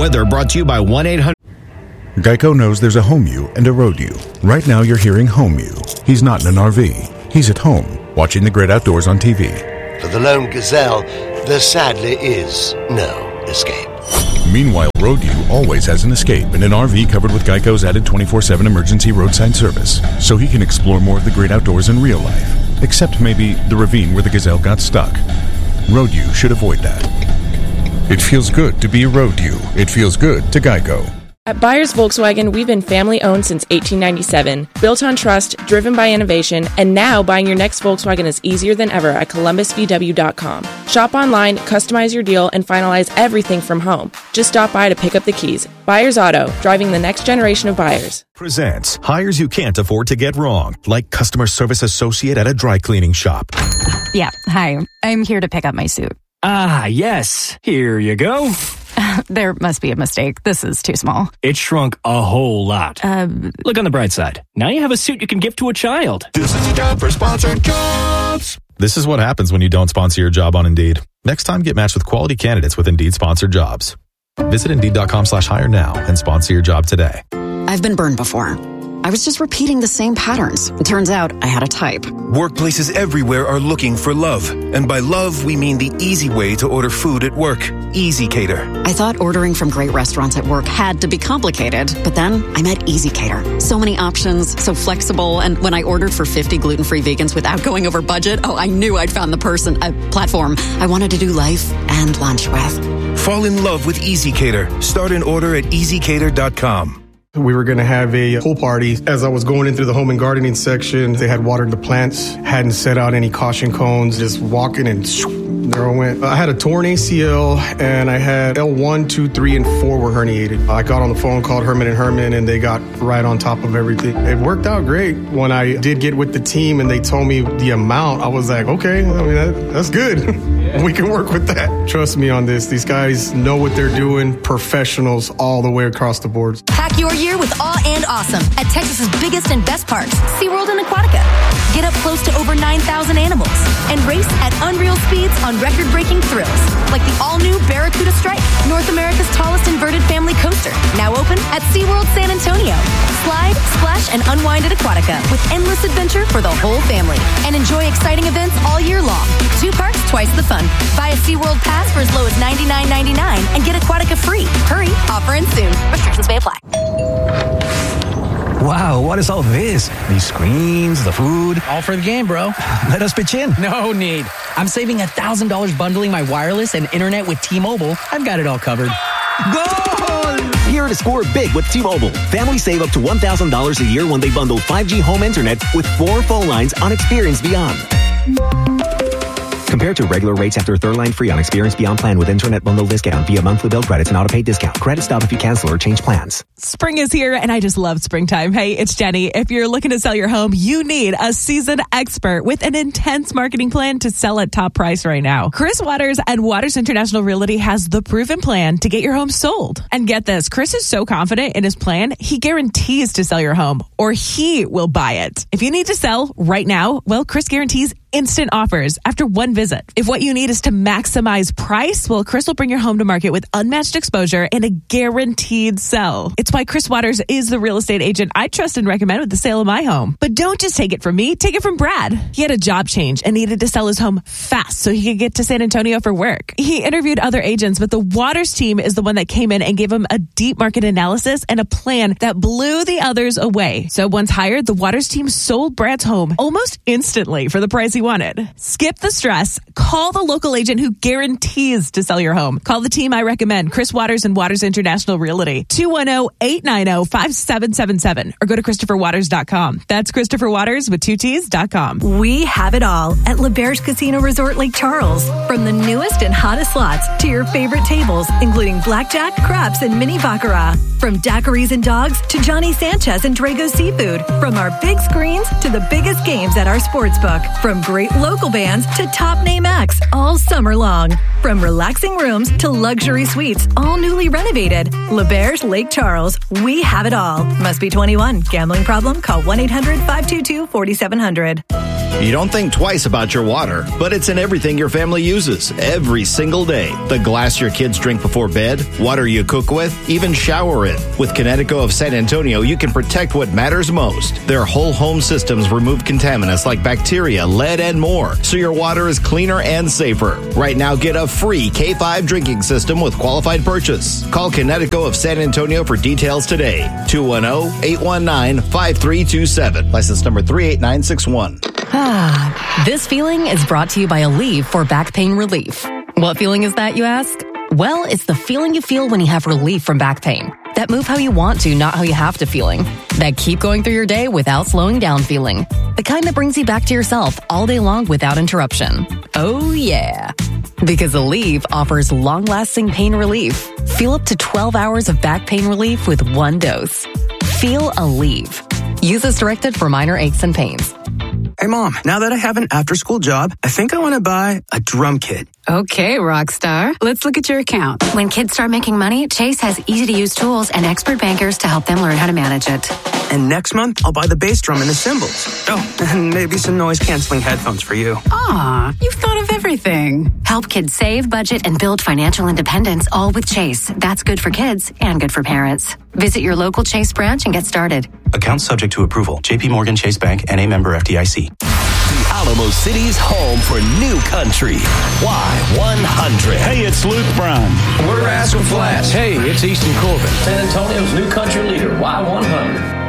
Weather brought to you by 1-800. Geico knows there's a home you and a road you. Right now you're hearing home you. He's not in an RV. He's at home, watching the great outdoors on TV. For the lone gazelle, there sadly is no escape. Meanwhile, road you always has an escape in an RV covered with Geico's added 24/7 emergency roadside service, so he can explore more of the great outdoors in real life. Except maybe the ravine where the gazelle got stuck. Road you should avoid that. It feels good to be a road you. It feels good to Geico. At Byers Volkswagen, we've been family-owned since 1897, built on trust, driven by innovation, and now buying your next Volkswagen is easier than ever at ColumbusVW.com. Shop online, customize your deal, and finalize everything from home. Just stop by to pick up the keys. Byers Auto, driving the next generation of buyers. Presents hires you can't afford to get wrong, like customer service associate at a dry cleaning shop. Yeah, hi. I'm here to pick up my suit. Ah, yes. Here you go. There must be a mistake. This is too small. It shrunk a whole lot. Look on the bright side. Now you have a suit you can give to a child. This is a job for sponsored jobs. This is what happens when you don't sponsor your job on Indeed. Next time, get matched with quality candidates with Indeed sponsored jobs. Visit Indeed.com/hire now and sponsor your job today. I've been burned before. I was just repeating the same patterns. It turns out I had a type. Workplaces everywhere are looking for love. And by love, we mean the easy way to order food at work. Easy Cater. I thought ordering from great restaurants at work had to be complicated, but then I met Easy Cater. So many options, so flexible, and when I ordered for 50 gluten-free vegans without going over budget, I knew I'd found the platform I wanted to do life and lunch with. Fall in love with Easy Cater. Start an order at easycater.com. We were going to have a pool party. As I was going in through the home and gardening section, they had watered the plants, hadn't set out any caution cones, just walking and there I went. I had a torn ACL and I had L1, 2, 3, and 4 were herniated. I got on the phone, called Herman & Herman, and they got right on top of everything. It worked out great. When I did get with the team and they told me the amount, I was like, okay, I mean, that's good. We can work with that. Trust me on this. These guys know what they're doing. Professionals all the way across the boards. Pack your year with awe and awesome at Texas's biggest and best parks, SeaWorld and Aquatica. Get up close to over 9,000 animals and race at unreal speeds on record-breaking thrills, like the all-new Barracuda Strike, North America's tallest inverted family coaster, now open at SeaWorld San Antonio. Slide, splash, and unwind at Aquatica with endless adventure for the whole family. And enjoy exciting events all year long. 2 parks, twice the fun. Buy a SeaWorld pass for as low as $99.99 and get Aquatica free. Hurry, offer ends soon. Restrictions may apply. Wow, what is all this? These screens, the food. All for the game, bro. Let us pitch in. No need. I'm saving $1,000 bundling my wireless and internet with T-Mobile. I've got it all covered. Goal! Here to score big with T-Mobile. Families save up to $1,000 a year when they bundle 5G home internet with 4 phone lines on Experience Beyond. Compared to regular rates after third line free on Experience Beyond plan with internet bundle discount via monthly bill credits and auto-pay discount. Credit stop if you cancel or change plans. Spring is here, and I just love springtime. Hey, it's Jenny. If you're looking to sell your home, you need a seasoned expert with an intense marketing plan to sell at top price right now. Chris Waters and Waters International Realty has the proven plan to get your home sold. And get this, Chris is so confident in his plan, he guarantees to sell your home, or he will buy it. If you need to sell right now, well, Chris guarantees instant offers after one visit. If what you need is to maximize price, well, Chris will bring your home to market with unmatched exposure and a guaranteed sell. It's why Chris Waters is the real estate agent I trust and recommend with the sale of my home. But don't just take it from me, take it from Brad. He had a job change and needed to sell his home fast so he could get to San Antonio for work. He interviewed other agents, but the Waters team is the one that came in and gave him a deep market analysis and a plan that blew the others away. So once hired, the Waters team sold Brad's home almost instantly for the price he wanted. Skip the stress. Call the local agent who guarantees to sell your home. Call the team I recommend, Chris Waters and Waters International Realty, 210-890-5777, or go to ChristopherWaters.com. That's Christopher Waters with 2 T's.com. We have it all at LeBerge Casino Resort Lake Charles. From the newest and hottest slots to your favorite tables, including blackjack, craps, and mini baccarat. From daiquiris and dogs to Johnny Sanchez and Drago Seafood. From our big screens to the biggest games at our sportsbook. From great local bands to top name acts all summer long. From relaxing rooms to luxury suites, all newly renovated. LeBerge Lake Charles. We have it all. Must be 21. Gambling problem? Call 1-800-522-4700. You don't think twice about your water, but it's in everything your family uses every single day. The glass your kids drink before bed, water you cook with, even shower in. With Connecticut of San Antonio, you can protect what matters most. Their whole home systems remove contaminants like bacteria, lead, and more, so your water is cleaner and safer. Right now, get a free K5 drinking system with qualified purchase. Call Connecticut of San Antonio for details today. 210-819-5327. License number 38961. This feeling is brought to you by Aleve for back pain relief. What feeling is that, you ask? Well, it's the feeling you feel when you have relief from back pain. That move how you want to, not how you have to feeling. That keep going through your day without slowing down feeling. The kind that brings you back to yourself all day long without interruption. Oh, yeah. Because Aleve offers long-lasting pain relief. Feel up to 12 hours of back pain relief with one dose. Feel Aleve. Use as directed for minor aches and pains. Hey, Mom, now that I have an after-school job, I think I want to buy a drum kit. Okay, Rockstar. Let's look at your account. When kids start making money, Chase has easy-to-use tools and expert bankers to help them learn how to manage it. And next month, I'll buy the bass drum and the cymbals. Oh, and maybe some noise-canceling headphones for you. Aw, you've thought of everything. Help kids save, budget, and build financial independence, all with Chase. That's good for kids and good for parents. Visit your local Chase branch and get started. Account subject to approval. J.P. Morgan Chase Bank, N.A. member FDIC. The Alamo City's home for new country. Y100. Hey, it's Luke Bryan. We're Rascal Flats. Hey, it's Easton Corbin. San Antonio's new country leader, Y100.